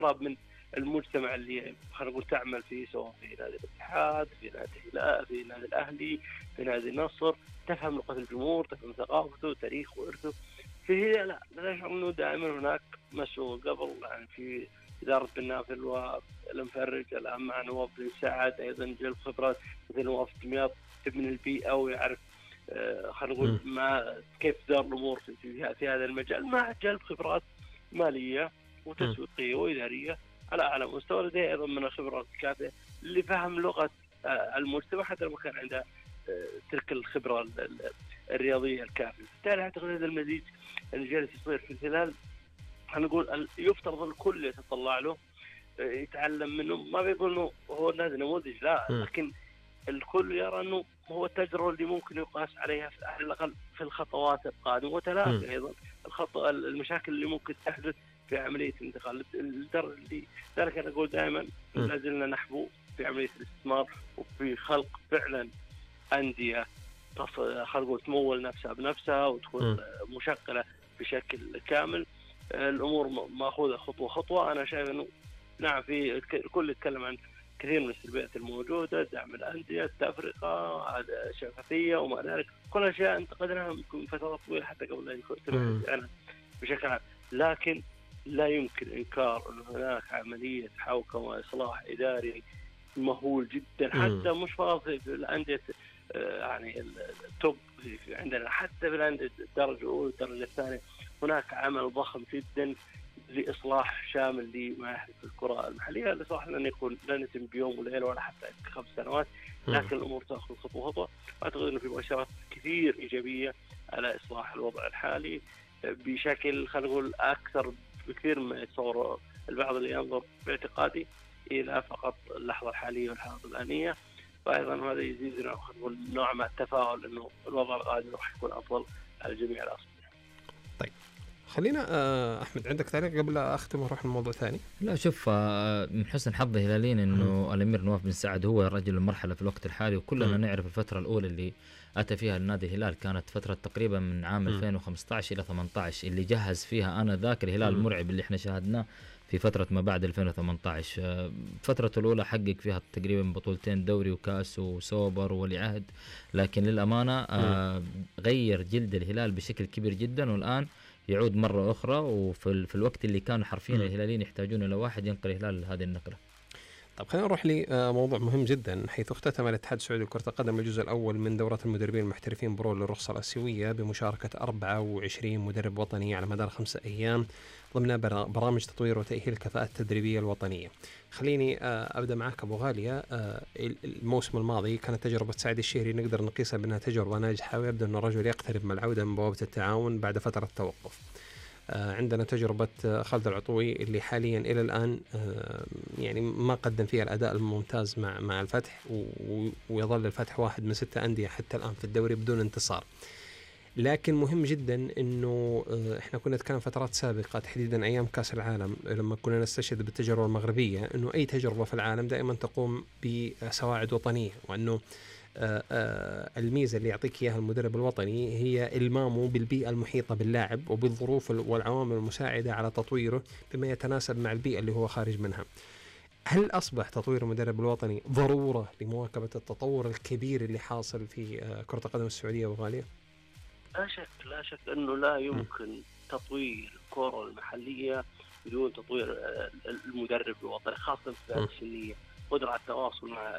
قراب من المجتمع اللي خلينا نقول تعمل فيه، سواء في نادي الاتحاد، في نادي الهلال، في نادي الأهلي، في نادي النصر. تفهم لغة الجمهور، تفهم ثقافته، تاريخ وإرثه. في لا نشعر أنه دائما هناك مسؤول قبل، يعني في إدارة بن نافل والمفرج، الآن مع نواف بن سعد أيضا جلب خبرات مثل نواف دمياط من البيئة ويعرف خلينا نقول ما كيف دار الأمور في هذا المجال، مع جلب خبرات مالية وتسويقية وإدارية على أعلى مستوى. لديه أيضا من الخبرات الكافية اللي فهم لغة المجتمع حتى لو كان عنده تلك الخبرة الرياضية الكافية. بالتالي أعتقد هذا المزيج اللي جالس يصير في الهلال، خلينا نقول يفترض الكل يتطلع له، يتعلم منه. ما بيقول إنه هو النادي نموذج، لا، لكن الكل يرى أنه هو التجربة اللي ممكن يقاس عليها على الأقل في الخطوات القادمة، وتلافي أيضا المشاكل اللي ممكن تحدث في عملية الانتقال. لذلك أنا أقول دائما لازلنا نحبو في عملية الاستثمار وفي خلق فعلا أندية خلينا نقول تمول نفسها بنفسها وتكون مشكلة بشكل كامل. الأمور مأخوذة خطوة خطوة. أنا شايف أنه نعم في الكل يتكلم عن كثير من السلبيات الموجودة، دعم الأندية، التفرقة، شفافية وما ذلك، كل أشياء انتقدناها من فترات طويلة حتى قبل أن يكون أنا بشكل عام. لكن لا يمكن إنكار أن هناك عملية حوكمة وإصلاح إداري مهول جدا، حتى مش فقط في الأندية يعني التوب عندنا، حتى في الأندية الدرجة الأولى والدرجة الثانية هناك عمل ضخم جدا لإصلاح شامل لما يحدث في الكرة المحلية. الإصلاح لن يتم بيوم وليلة ولا حتى 5 سنوات، لكن الأمور تأخذ خطوة خطوة. أعتقد أنه في مؤشرات كثير إيجابية على إصلاح الوضع الحالي بشكل خلينا نقول أكثر بكثير مما يتصور البعض اللي ينظر باعتقادي إلى فقط اللحظة الحالية والحالة الآنية. فأيضا هذا يزيدنا نوع من التفاؤل أنه الوضع القادم راح يكون أفضل على جميع الأصعدة. طيب خلينا أحمد عندك تعليق قبل أختم ونروح لموضوع ثاني؟ لا شوف، من حسن حظ الهلاليين إنه الأمير نواف بن سعد هو رجل المرحلة في الوقت الحالي، وكلنا نعرف الفترة الأولى اللي أتى فيها النادي الهلال كانت فترة تقريبا من عام 2015 إلى 18 اللي جهز فيها أنا ذاك الهلال المرعب اللي إحنا شاهدناه في فترة ما بعد 2018. فترة الأولى حقق فيها تقريبا بطولتين دوري وكاس وسوبر وولي عهد، لكن للأمانة غير جلد الهلال بشكل كبير جدا، والآن يعود مرة أخرى وفي الوقت اللي كانوا حرفيا الهلاليين يحتاجون إلى واحد ينقل الهلال هذه النقلة. طب خلينا نروح لموضوع مهم جدا، حيث اختتم الاتحاد السعودي لكرة القدم الجزء الأول من دورة المدربين المحترفين برو للرخصة الآسيوية بمشاركة 24 مدرب وطني على مدار 5 أيام ضمن برامج تطوير وتأهيل الكفاءات التدريبية الوطنية. خليني أبدأ معك أبو غالية. الموسم الماضي كانت تجربة سعد الشهري نقدر نقيسها بأنها تجربة ناجحة، ويبدو أن الرجل يقترب من العودة من بوابة التعاون بعد فترة توقف. عندنا تجربة خالد العطوي اللي حاليا إلى الآن يعني ما قدم فيها الأداء الممتاز مع الفتح، ويظل الفتح واحد من 6 أندية حتى الآن في الدوري بدون انتصار. لكن مهم جدا إنه إحنا كنا نتكلم فترات سابقة تحديدا أيام كأس العالم لما كنا نستشهد بالتجربة المغربية، إنه أي تجربة في العالم دائما تقوم بسواعد وطنية، وأنه الميزة اللي يعطيك إياها المدرب الوطني هي إلمامه بالبيئة المحيطة باللاعب وبالظروف والعوامل المساعدة على تطويره بما يتناسب مع البيئة اللي هو خارج منها. هل أصبح تطوير المدرب الوطني ضرورة لمواكبة التطور الكبير اللي حاصل في كرة القدم السعودية وغالية؟ لا شك أنه لا يمكن تطوير الكرة المحلية بدون تطوير المدرب الوطني، خاصة في الفئات السنية، قدرة على التواصل مع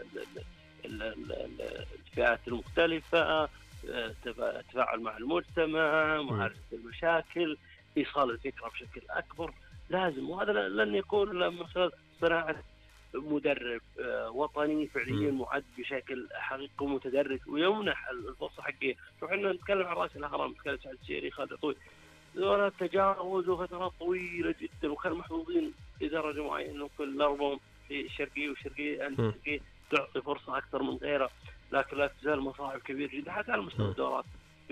الفئات المختلفة، التفاعل مع المجتمع، معرفة المشاكل، إيصال الفكرة بشكل أكبر. لازم، وهذا لن يكون إلا من خلال صناعة مدرب وطني فعليا معد بشكل حقيقي متدرج ويمنح الفرصة حقه. احنا نتكلم عن رأس الهرم، نتكلم عن الشيري خالد طويل، دورات تجاوز وفترات طويلة جدا، وكانوا محظوظين بدرجة معينة في الأربعة في الشرقية والشرقية الشرقية تعطي فرصة أكثر من غيرها، لكن لا تزال مصاعب كبير جدا حتى على مستوى الدورات. في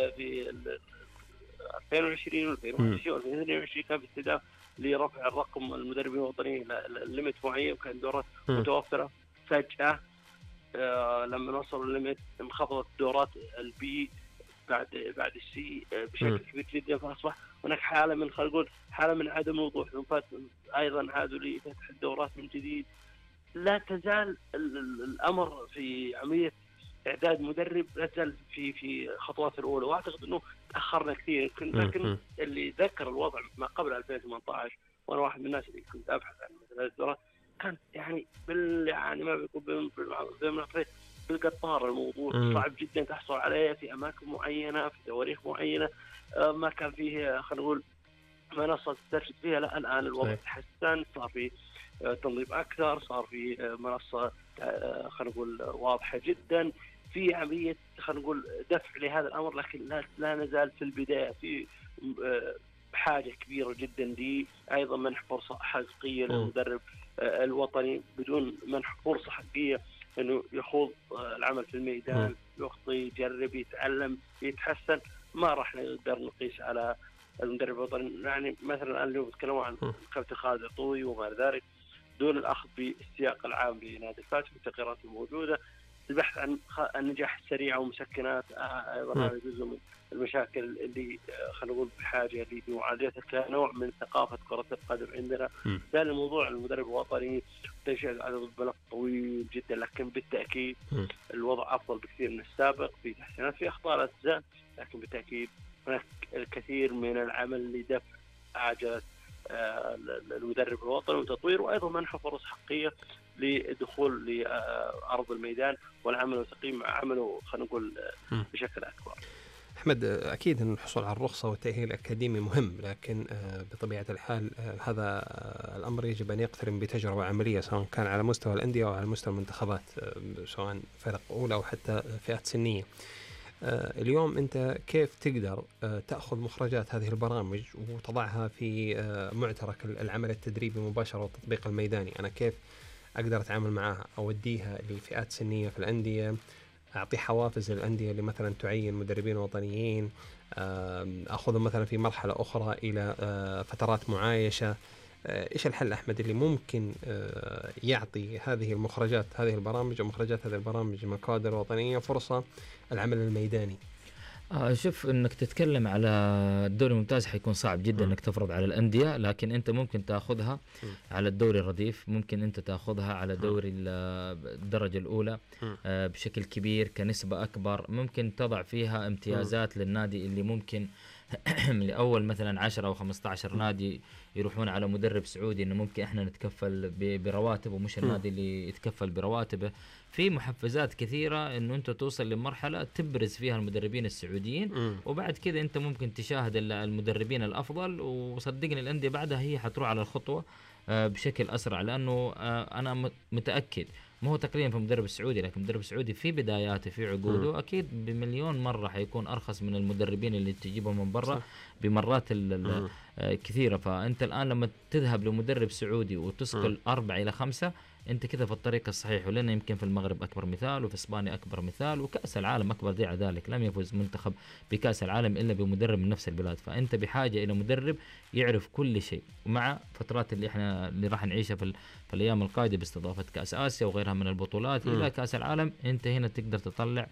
2020 و 2021 و 2022 كان في استهداف لرفع الرقم المدربين الوطنيين لليميت معين، وكان دورات متوفرة. فجأة لما وصلوا الليميت انخفضت دورات البي بعد السي بشكل كبير جدا، فأصبح هناك حالة من خلينا نقول حالة من عدم الوضوح. أيضا عادوا لفتح الدورات من جديد. لا تزال الأمر في عملية إعداد مدرب لا تزال في خطوات الأولى، وأعتقد أنه تأخرنا كثير. لكن اللي ذكر الوضع ما قبل 2018، وأنا واحد من الناس اللي كنت أبحث عن مثل هذه الدورات، كان يعني يعني ما بيكون بالقطار. الموضوع صعب جدا تحصل عليه في أماكن معينة في تواريخ معينة. ما كان فيه خلينا نقول منصة تسترشد فيها. لا الآن الوضع تحسن، صار في تنظيم أكثر، صار في منصة خلينا نقول واضحة جدا في عملية خلينا نقول دفع لهذا الأمر. لكن لا نزال في البداية في حاجة كبيرة جدا دي. أيضا منح فرصة حقيقية للمدرب الوطني بدون منح فرصة حقيقية إنه يخوض العمل في الميدان، يخطي، يجرب، يتعلم، يتحسن. ما راح نقدر نقيس على المدرب الوطني. يعني مثلا الآن اليوم بتكلموا عن كابتن خالد العطوي وما ذلك، دون الأخذ بالسياق العام لنادي الفاتح والتغييرات الموجودة، البحث عن النجاح السريع ومسكنات. أيضا هذا جزء من المشاكل اللي خلينا نقول بحاجة لمعالجتها كنوع من ثقافة كرة القدم عندنا. ثاني الموضوع المدرب الوطني تشهد على بلد طويل جدا، لكن بالتأكيد الوضع أفضل بكثير من السابق. في تحسينات، في أخطاء لا تزال، لكن بالتأكيد هناك الكثير من العمل لدفع عجلة المدرب الوطني وتطوير، وأيضا منح فرص حقيقية لدخول لأرض الميدان والعمل وتقييم مع عمله خلينا نقول بشكل أكبر. أحمد، أكيد أن الحصول على الرخصة والتأهيل الأكاديمي مهم، لكن بطبيعة الحال هذا الأمر يجب أن يقترن بتجربة عملية، سواء كان على مستوى الأندية أو على مستوى المنتخبات، سواء فرق أولى أو حتى فئات سنية. اليوم أنت كيف تقدر تأخذ مخرجات هذه البرامج وتضعها في معترك العمل التدريبي مباشرة والتطبيق الميداني؟ أنا كيف أقدر أتعامل معها؟ أوديها لفئات سنية في الأندية، أعطي حوافز للأندية اللي مثلا تعين مدربين وطنيين، أخذهم مثلا في مرحلة أخرى إلى فترات معايشة. إيش الحل أحمد اللي ممكن يعطي هذه المخرجات، هذه البرامج ومخرجات هذه البرامج من الكوادر الوطنية فرصة العمل الميداني؟ شوف، انك تتكلم على الدوري الممتاز حيكون صعب جدا انك تفرض على الأندية، لكن انت ممكن تاخذها على الدوري الرديف، ممكن انت تاخذها على دوري الدرجة الأولى بشكل كبير كنسبة أكبر. ممكن تضع فيها امتيازات للنادي اللي ممكن لأول مثلا 10 أو 15 نادي يروحون على مدرب سعودي، إنه ممكن إحنا نتكفل برواتب ومش النادي اللي يتكفل برواتبه. في محفزات كثيرة إنه أنت توصل لمرحلة تبرز فيها المدربين السعوديين، وبعد كده أنت ممكن تشاهد المدربين الأفضل، وصدقني الأندية بعدها هي حتروح على الخطوة بشكل أسرع. لأنه أنا متأكد ما هو تقريبا في المدرب السعودي، لكن المدرب السعودي في بداياته في عقوده أكيد بمليون مرة حيكون أرخص من المدربين اللي تجيبهم من برا بمرات كثيرة. فأنت الآن لما تذهب لمدرب سعودي وتسكل 4 إلى 5، أنت كذا في الطريق الصحيح. ولنا يمكن في المغرب أكبر مثال، وفي إسبانيا أكبر مثال، وكأس العالم أكبر دليل ذلك. لم يفوز منتخب بكأس العالم إلا بمدرب من نفس البلاد. فأنت بحاجة إلى مدرب يعرف كل شيء، ومع فترات اللي راح نعيشها في الأيام القادمة باستضافة كأس آسيا وغيرها من البطولات إلى كأس العالم، أنت هنا تقدر تطلع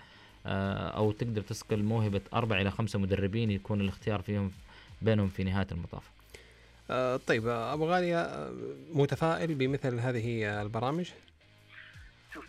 أو تقدر تسكل موهبة 4 إلى 5 مدربين يكون الاختيار فيهم بينهم في نهاية المطاف. طيب أبو غالية، متفائل بمثل هذه البرامج؟ شوف،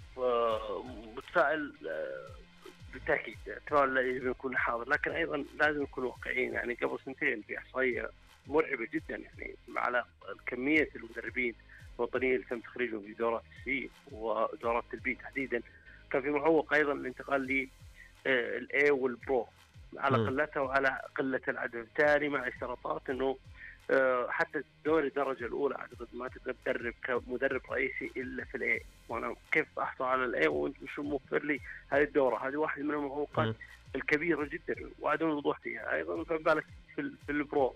متفائل بالتأكيد، تفاؤل لازم يكون حاضر، لكن أيضا لازم نكون واقعيين. يعني قبل سنتين في إحصائية مرعبة جدا يعني على كمية المدربين الوطنيين اللي تم تخريجهم في دورات السي ودورات البي تحديدا. كان في معوق أيضا الانتقال للأي والبرو على قلتها وعلى قلة العدد، بالتالي مع اشتراطات إنه حتى دوري الدرجة الأولى أعتقد ما تقدر تدرب كمدرب رئيسي إلا في الأي. وأنا كيف أحصل على الأي وأنت شو موفر لي هذه الدورة؟ هذه واحد من المعوقات الكبيرة جدا وعدم الوضوح فيها. أيضا فما بالك في البرو.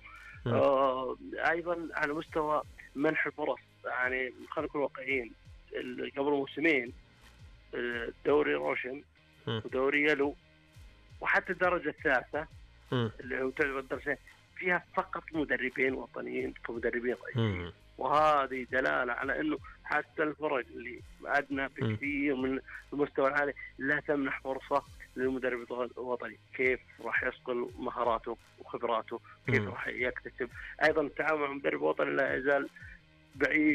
أيضا على مستوى منح الفرص، يعني خلينا نكون واقعيين. قبل موسمين دوري روشن ودوري يلو وحتى الدرجة الثالثة اللي هو تعتبر الدرجة فيها فقط مدربين وطنيين كمدربين رئيسيين. وهذه دلالة على أنه حتى الفرق اللي أدنى بكثير من المستوى العالي لا تمنح فرصة للمدرب الوطني كيف راح يصقل مهاراته وخبراته، كيف راح يكتسب. أيضا التعامل مع المدرب الوطني لا يزال بعيد